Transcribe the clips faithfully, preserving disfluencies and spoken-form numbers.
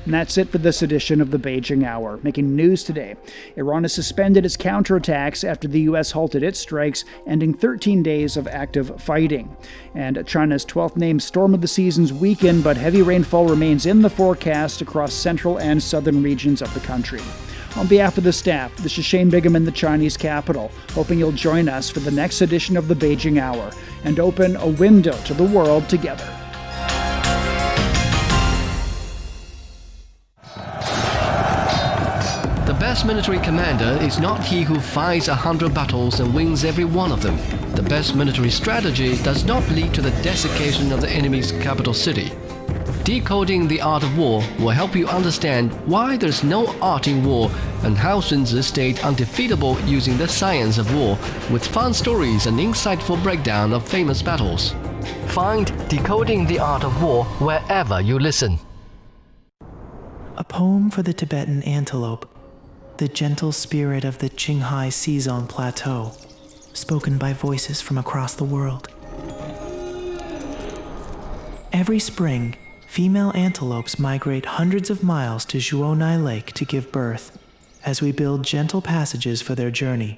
And that's it for this edition of the Beijing Hour. Making news today, Iran has suspended its counterattacks after the U S halted its strikes, ending thirteen days of active fighting. And China's twelfth named storm of the season's weakened, but heavy rainfall remains in the forecast across central and southern regions of the country. On behalf of the staff, this is Shane Bigham in the Chinese capital, hoping you'll join us for the next edition of the Beijing Hour and open a window to the world together. The best military commander is not he who fights a hundred battles and wins every one of them. The best military strategy does not lead to the desiccation of the enemy's capital city. Decoding the Art of War will help you understand why there's no art in war and how Sun Tzu stayed undefeatable using the science of war, with fun stories and insightful breakdown of famous battles. Find Decoding the Art of War wherever you listen. A poem for the Tibetan antelope, the gentle spirit of the Qinghai Xizang Plateau, spoken by voices from across the world. Every spring, female antelopes migrate hundreds of miles to Zhuonai Lake to give birth, as we build gentle passages for their journey.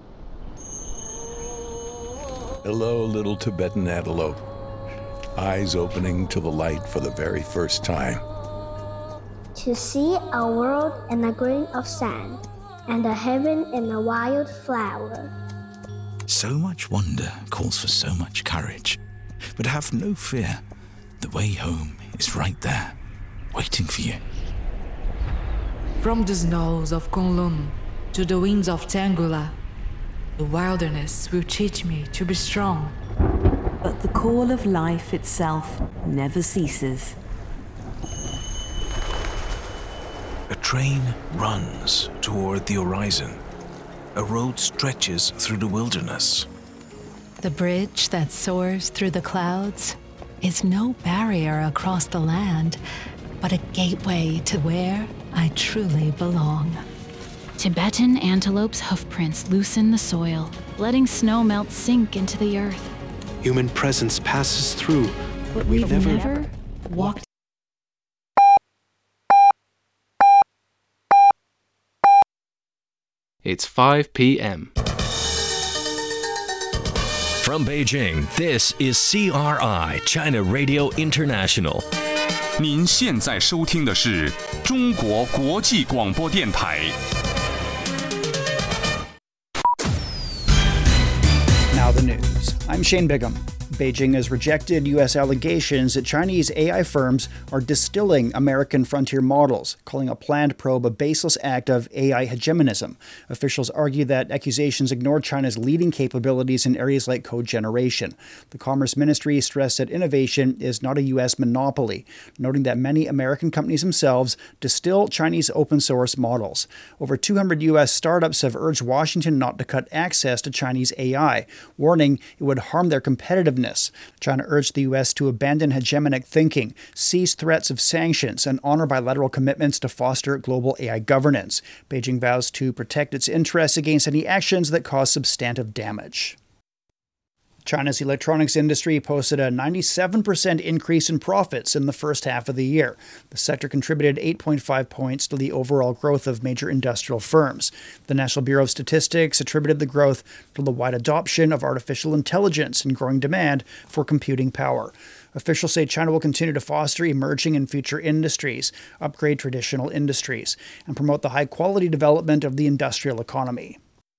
Hello, little Tibetan antelope, eyes opening to the light for the very first time. To see a world in a grain of sand, and a heaven in a wild flower. So much wonder calls for so much courage, but have no fear. The way home is right there, waiting for you. From the snows of Kunlun to the winds of Tangula, the wilderness will teach me to be strong. But the call of life itself never ceases. A train runs toward the horizon. A road stretches through the wilderness. The bridge that soars through the clouds is no barrier across the land, but a gateway to where I truly belong. Tibetan antelope's hoofprints loosen the soil, letting snow melt sink into the earth. Human presence passes through, but we've, we've never, never walked. It's five p.m. From Beijing, this is C R I China Radio International. 您现在收听的是中国国际广播电台。 Now the news. I'm Shane Bigham. Beijing has rejected U S allegations that Chinese A I firms are distilling American frontier models, calling a planned probe a baseless act of A I hegemonism. Officials argue that accusations ignore China's leading capabilities in areas like code generation. The Commerce Ministry stressed that innovation is not a U S monopoly, noting that many American companies themselves distill Chinese open-source models. Over two hundred U S startups have urged Washington not to cut access to Chinese A I, warning it would harm their competitiveness. China urged the U S to abandon hegemonic thinking, cease threats of sanctions, and honor bilateral commitments to foster global A I governance. Beijing vows to protect its interests against any actions that cause substantive damage. China's electronics industry posted a ninety-seven percent increase in profits in the first half of the year. The sector contributed eight point five points to the overall growth of major industrial firms. The National Bureau of Statistics attributed the growth to the wide adoption of artificial intelligence and growing demand for computing power. Officials say China will continue to foster emerging and future industries, upgrade traditional industries, and promote the high-quality development of the industrial economy.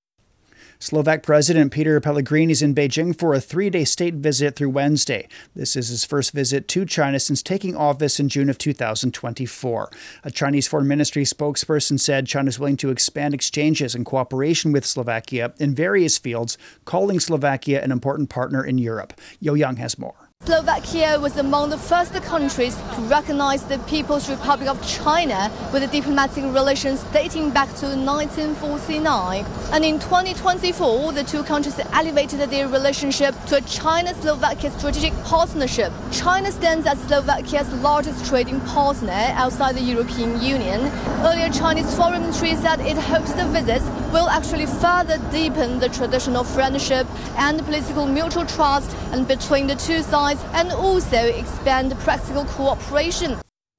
Slovak President Peter Pellegrini is in Beijing for a three-day state visit through Wednesday. This is his first visit to China since taking office in June of two thousand twenty-four. A Chinese Foreign Ministry spokesperson said China is willing to expand exchanges and cooperation with Slovakia in various fields, calling Slovakia an important partner in Europe. Yo Young has more. Slovakia was among the first countries to recognize the People's Republic of China with diplomatic relations dating back to nineteen forty-nine. And in twenty twenty-four, the two countries elevated their relationship to a China-Slovakia strategic partnership. China stands as Slovakia's largest trading partner outside the European Union. Earlier, Chinese Foreign Ministry said it hopes the visits will actually further deepen the traditional friendship and political mutual trust and between the two sides, and also expand practical cooperation.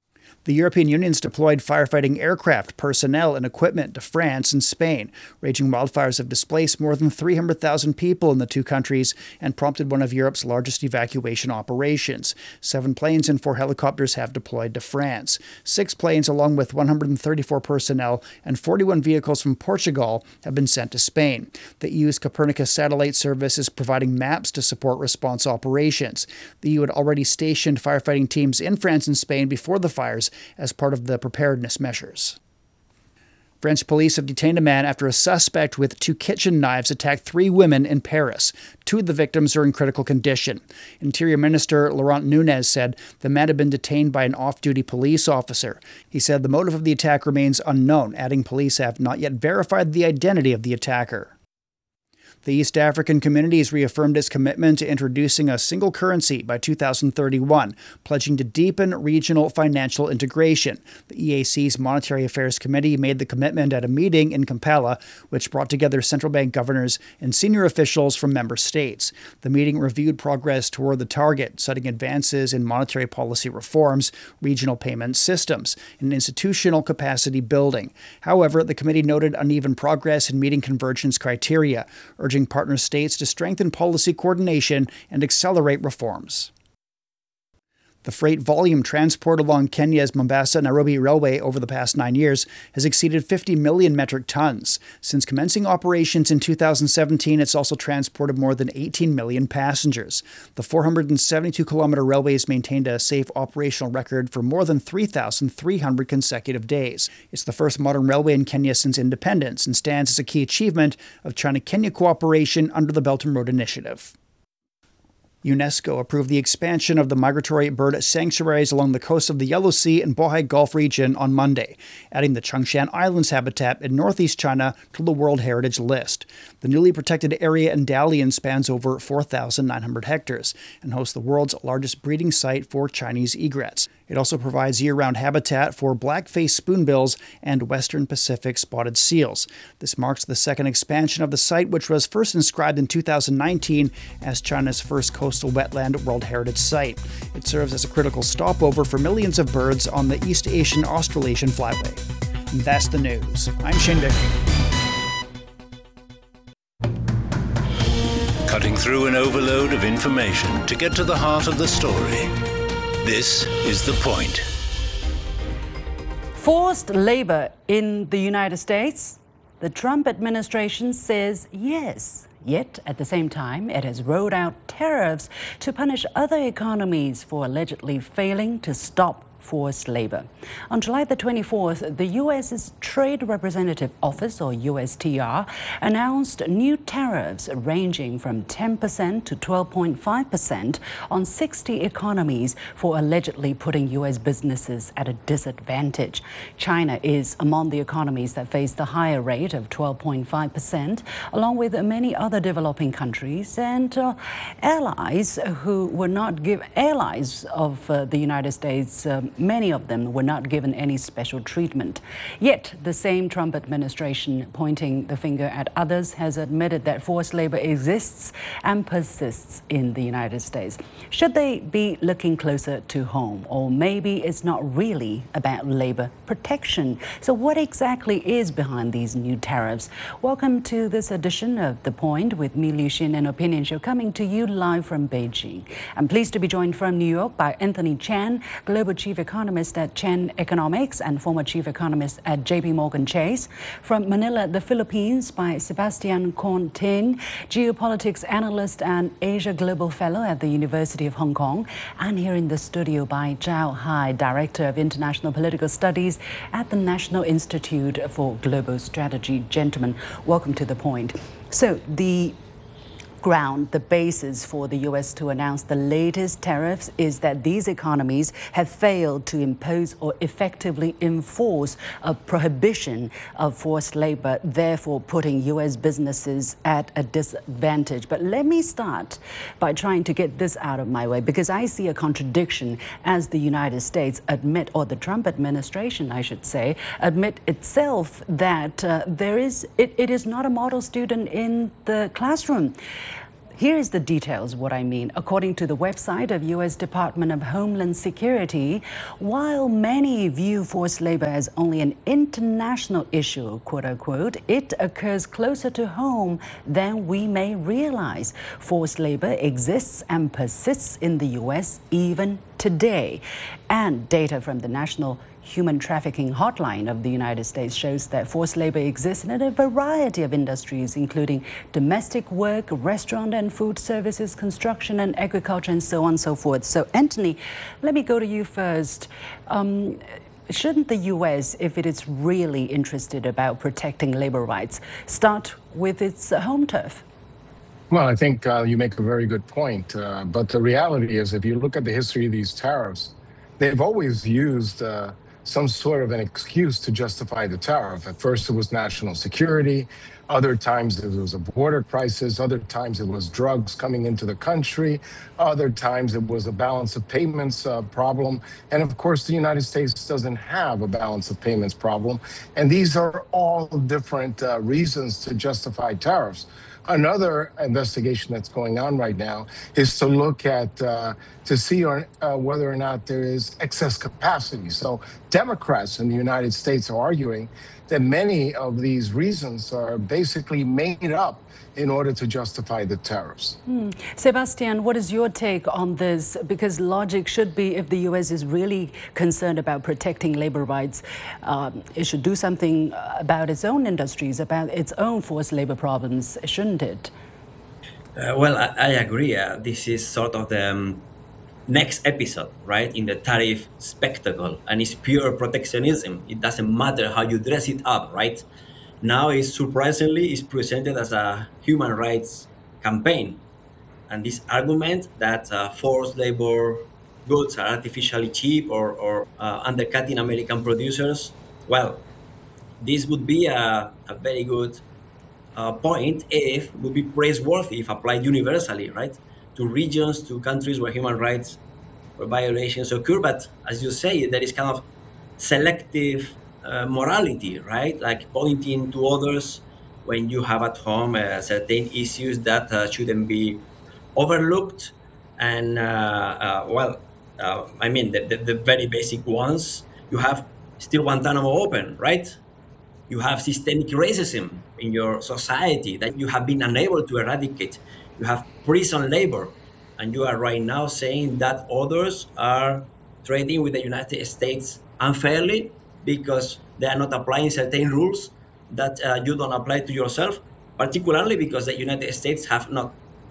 The European Union's deployed firefighting aircraft, personnel, and equipment to France and Spain. Raging wildfires have displaced more than three hundred thousand people in the two countries and prompted one of Europe's largest evacuation operations. Seven planes and four helicopters have deployed to France. Six planes, along with one hundred thirty-four personnel and forty-one vehicles from Portugal, have been sent to Spain. The E U's Copernicus satellite service is providing maps to support response operations. The E U had already stationed firefighting teams in France and Spain before the fires as part of the preparedness measures. French police have detained a man after a suspect with two kitchen knives attacked three women in Paris. Two of the victims are in critical condition. Interior Minister Laurent Nunez said the man had been detained by an off-duty police officer. He said the motive of the attack remains unknown, adding police have not yet verified the identity of the attacker. The East African Community has reaffirmed its commitment to introducing a single currency by two thousand thirty-one, pledging to deepen regional financial integration. The E A C's Monetary Affairs Committee made the commitment at a meeting in Kampala, which brought together central bank governors and senior officials from member states. The meeting reviewed progress toward the target, citing advances in monetary policy reforms, regional payment systems, and institutional capacity building. However, the committee noted uneven progress in meeting convergence criteria, urging partner states to strengthen policy coordination and accelerate reforms. The freight volume transport along Kenya's Mombasa-Nairobi Railway over the past nine years has exceeded fifty million metric tons. Since commencing operations in two thousand seventeen, it's also transported more than eighteen million passengers. The four hundred seventy-two kilometer railway has maintained a safe operational record for more than three thousand three hundred consecutive days. It's the first modern railway in Kenya since independence and stands as a key achievement of China-Kenya cooperation under the Belt and Road Initiative. UNESCO approved the expansion of the migratory bird sanctuaries along the coast of the Yellow Sea and Bohai Gulf region on Monday, adding the Changshan Islands habitat in northeast China to the World Heritage List. The newly protected area in Dalian spans over four thousand nine hundred hectares and hosts the world's largest breeding site for Chinese egrets. It also provides year-round habitat for black-faced spoonbills and western Pacific spotted seals. This marks the second expansion of the site, which was first inscribed in two thousand nineteen as China's first coastal wetland World Heritage Site. It serves as a critical stopover for millions of birds on the East Asian Australasian Flyway. And that's the news. I'm Shane Bickman. Cutting through an overload of information to get to the heart of the story. This is The Point. Forced labor in the United States? The Trump administration says yes. Yet, at the same time, it has rolled out tariffs to punish other economies for allegedly failing to stop forced labor. On July the twenty-fourth, the U S's Trade Representative Office, or U S T R, announced new tariffs ranging from ten percent to twelve point five percent on sixty economies for allegedly putting U S businesses at a disadvantage. China is among the economies that face the higher rate of twelve point five percent, along with many other developing countries and uh, allies who were not give allies of uh, the United States. Um, Many of them were not given any special treatment. Yet, the same Trump administration, pointing the finger at others, has admitted that forced labor exists and persists in the United States. Should they be looking closer to home? Or maybe it's not really about labor protection. So what exactly is behind these new tariffs? Welcome to this edition of The Point with me, Liu Xin, an opinion show coming to you live from Beijing. I'm pleased to be joined from New York by Anthony Chan, Global Chief Economist at Chan Economics and former Chief Economist at J P Morgan Chase. From Manila, the Philippines, by Sebastian Contin, Geopolitics Analyst and Asia Global Fellow at the University of Hong Kong. And here in the studio by Zhao Hai, Director of International Political Studies at the National Institute for Global Strategy. Gentlemen, welcome to The Point. So the ground, the basis for the U S to announce the latest tariffs is that these economies have failed to impose or effectively enforce a prohibition of forced labor, therefore putting U S businesses at a disadvantage. But let me start by trying to get this out of my way, because I see a contradiction as the United States admit, or the Trump administration, I should say, admit itself that uh, there is, it, it is not a model student in the classroom. Here is the details, what I mean. According to the website of U S Department of Homeland Security, while many view forced labor as only an international issue, quote unquote, it occurs closer to home than we may realize. Forced labor exists and persists in the U S even today. And data from the National Human Trafficking Hotline of the United States shows that forced labor exists in a variety of industries, including domestic work, restaurant and food services, construction and agriculture, and so on and so forth. So, Anthony, let me go to you first. Um, shouldn't the U S, if it is really interested about protecting labor rights, start with its home turf? Well, I think uh, you make a very good point. Uh, but the reality is, if you look at the history of these tariffs, they've always used uh, some sort of an excuse to justify the tariff. At first, it was national security. Other times, it was a border crisis. Other times, it was drugs coming into the country. Other times, it was a balance of payments uh, problem. And of course, the United States doesn't have a balance of payments problem. And these are all different uh, reasons to justify tariffs. Another investigation that's going on right now is to look at, uh, to see or, uh, whether or not there is excess capacity. So Democrats in the United States are arguing that many of these reasons are basically made up in order to justify the tariffs. Hmm. Sebastian, what is your take on this? Because logic should be, if the U S is really concerned about protecting labor rights, um, it should do something about its own industries, about its own forced labor problems, shouldn't it? Uh, well, I, I agree. Uh, this is sort of the um, next episode, right, in the tariff spectacle, and it's pure protectionism. It doesn't matter how you dress it up, right? Now, it's surprisingly is presented as a human rights campaign, and this argument that uh, forced labor goods are artificially cheap or, or uh, undercutting American producers. Well, this would be a, a very good uh, point if would be praiseworthy if applied universally, right, to regions, to countries where human rights or violations occur. But as you say, there is kind of selective Uh, morality, right? Like pointing to others when you have at home uh, certain issues that uh, shouldn't be overlooked. And uh, uh, well, uh, I mean, the, the, the very basic ones, you have still Guantanamo open, right? You have systemic racism in your society that you have been unable to eradicate. You have prison labor, and you are right now saying that others are trading with the United States unfairly because they are not applying certain rules that uh, you don't apply to yourself, particularly because the United States have not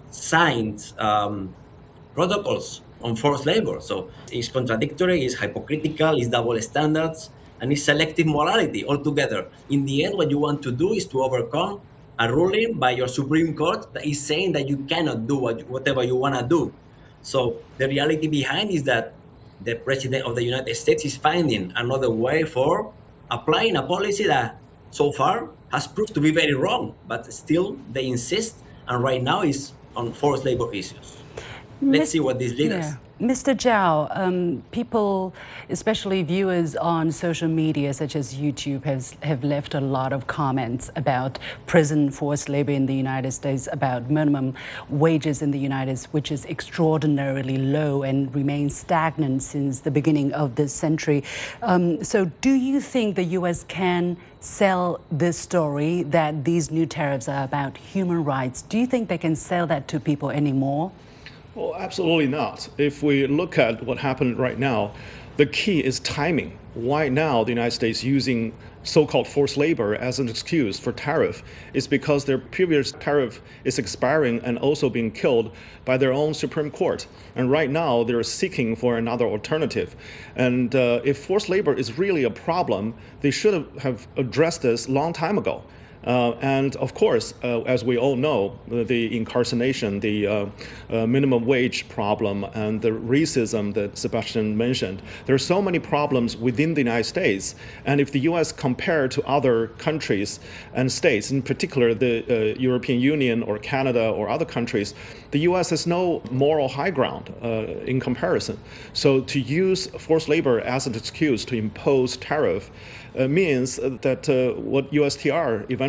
signed um, protocols on forced labor. So it's contradictory, it's hypocritical, it's double standards, and it's selective morality altogether. In the end, what you want to do is to overcome a ruling by your Supreme Court that is saying that you cannot do what, whatever you want to do. So the reality behind is that the President of the United States is finding another way for applying a policy that so far has proved to be very wrong, but still they insist, and right now is on forced labor issues. Let's see what this leads us. Yeah. Mister Zhao, um, people, especially viewers on social media such as YouTube, has, have left a lot of comments about prison forced labor in the United States, about minimum wages in the United States, which is extraordinarily low and remains stagnant since the beginning of this century. Um, so do you think the U S can sell this story that these new tariffs are about human rights? Do you think they can sell that to people anymore? Well, absolutely not. If we look at what happened right now, the key is timing. Why now the United States using so-called forced labor as an excuse for tariff is because their previous tariff is expiring and also being killed by their own Supreme Court. And right now they're seeking for another alternative. And uh, if forced labor is really a problem, they should have addressed this a long time ago. Uh, and of course, uh, as we all know, the incarceration, the uh, uh, minimum wage problem, and the racism that Sebastian mentioned, there are so many problems within the United States. And if the U S compared to other countries and states, in particular the uh, European Union or Canada or other countries, the U S has no moral high ground uh, in comparison. So to use forced labor as an excuse to impose tariff uh, means that uh, what U S T R eventually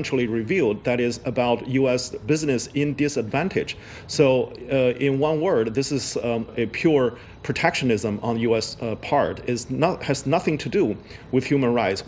eventually revealed that is about U S business in disadvantage. So uh, in one word, this is um, a pure protectionism on U S uh, part. Is not has nothing to do with human rights.